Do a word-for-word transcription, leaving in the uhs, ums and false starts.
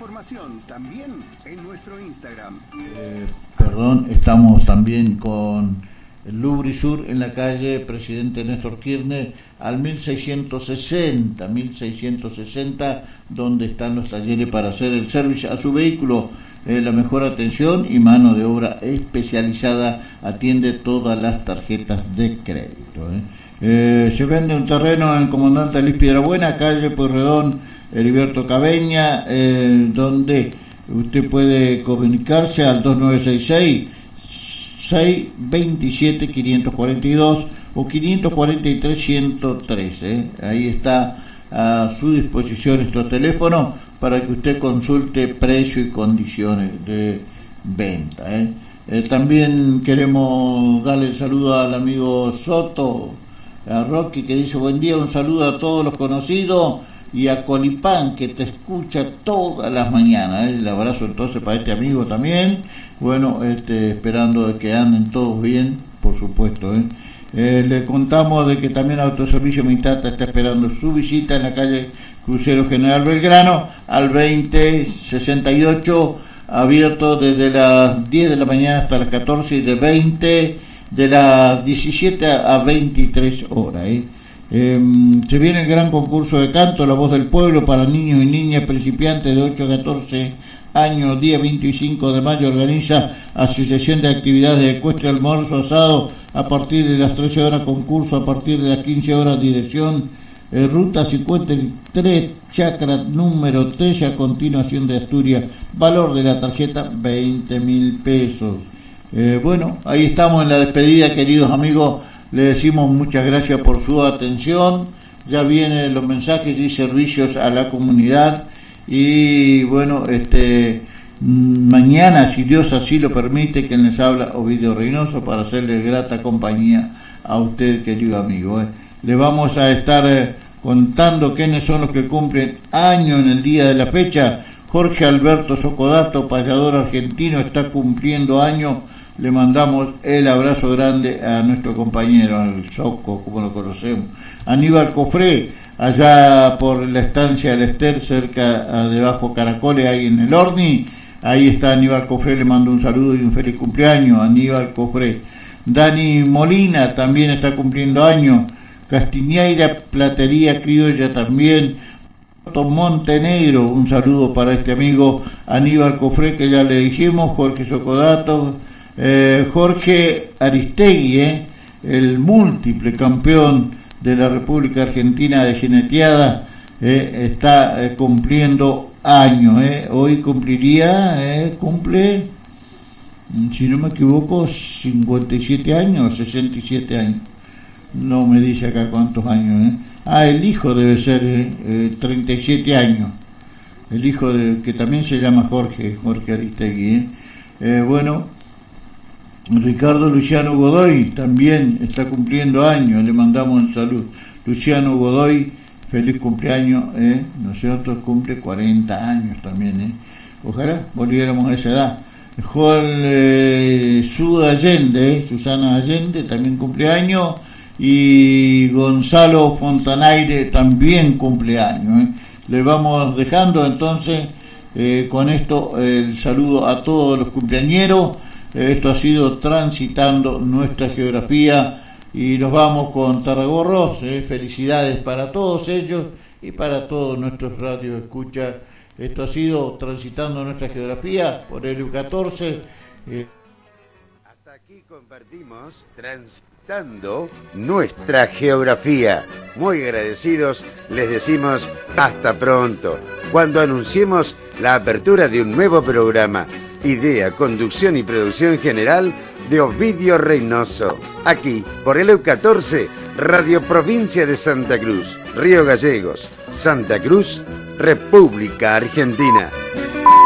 información también en nuestro Instagram. Eh, perdón, estamos también con el Lubrisur en la calle Presidente Néstor Kirchner al mil seiscientos sesenta, donde están los talleres para hacer el servicio a su vehículo. Eh, la mejor atención y mano de obra especializada atiende todas las tarjetas de crédito. Eh. Eh, se vende un terreno en Comandante Luis Piedrabuena, calle Pueyrredón, Heriberto Cabeña, eh, donde usted puede comunicarse al dos nueve seis seis, seis dos siete, cinco cuatro dos o cinco cuatro tres, ciento tres. Eh. Ahí está a su disposición estos teléfonos para que usted consulte precio y condiciones de venta. ¿eh? Eh, también queremos darle el saludo al amigo Soto, a Rocky, que dice buen día, un saludo a todos los conocidos y a Colipán, que te escucha todas las mañanas. ¿eh? El abrazo entonces para este amigo también. Bueno, este, esperando que anden todos bien, por supuesto. ¿eh? Eh, le contamos de que también Autoservicio Mitata está esperando su visita en la calle Crucero General Belgrano al veinte sesenta y ocho, abierto desde las diez de la mañana hasta las catorce y de veinte de las diecisiete a veintitrés horas. ¿eh? Eh, se viene el gran concurso de canto La Voz del Pueblo para niños y niñas principiantes de ocho a catorce años, día veinticinco de mayo. Organiza Asociación de Actividades de Ecuestre, almuerzo asado a partir de las trece horas, concurso a partir de las quince horas, dirección eh, ruta cincuenta y tres, chacra número trece, a continuación de Asturias. Valor de la tarjeta veinte mil pesos. Eh, bueno, ahí estamos en la despedida, queridos amigos. Le decimos muchas gracias por su atención. Ya vienen los mensajes y servicios a la comunidad. Y bueno, este mañana, si Dios así lo permite, quien les habla, Ovidio Reynoso, para hacerle grata compañía a usted, querido amigo. ¿eh? Le vamos a estar eh, contando quiénes son los que cumplen año en el día de la fecha. Jorge Alberto Socodato, payador argentino, está cumpliendo año. Le mandamos el abrazo grande a nuestro compañero, el Soco, como lo conocemos. Aníbal Cofré, allá por la estancia del Ester, cerca de Bajo Caracoles, ahí en el Orni. Ahí está Aníbal Cofré, le mando un saludo y un feliz cumpleaños, Aníbal Cofré. Dani Molina también está cumpliendo años. Castiñeira, Platería Criolla también. Montenegro, un saludo para este amigo Aníbal Cofré, que ya le dijimos. Jorge Socodato, eh, Jorge Aristegui, eh, el múltiple campeón de la República Argentina de jineteada, eh, está eh, cumpliendo años. Eh. Hoy cumpliría, eh, cumple, si no me equivoco, cincuenta y siete años, sesenta y siete años. No me dice acá cuántos años. Eh. Ah, el hijo debe ser eh, eh, treinta y siete años. El hijo de, que también se llama Jorge, Jorge Aristegui. Eh. Eh, bueno, Ricardo Luciano Godoy también está cumpliendo años, le mandamos un saludo. Luciano Godoy, feliz cumpleaños, eh. nosotros cumple cuarenta años también. Eh. Ojalá volviéramos a esa edad. Joel eh, Su Allende, eh. Susana Allende, también cumpleaños. Y Gonzalo Fontanaire también cumpleaños. ¿eh? Le vamos dejando entonces eh, con esto eh, el saludo a todos los cumpleañeros. Eh, esto ha sido Transitando Nuestra Geografía y nos vamos con Tarragorros. Eh, felicidades para todos ellos y para todos nuestros radios escucha. Esto ha sido Transitando Nuestra Geografía por el U catorce. Eh. Hasta aquí compartimos Transitando Nuestra Geografía. Muy agradecidos, les decimos hasta pronto, cuando anunciemos la apertura de un nuevo programa. Idea, conducción y producción general de Ovidio Reynoso. Aquí, por el U catorce, Radio Provincia de Santa Cruz, Río Gallegos, Santa Cruz, República Argentina.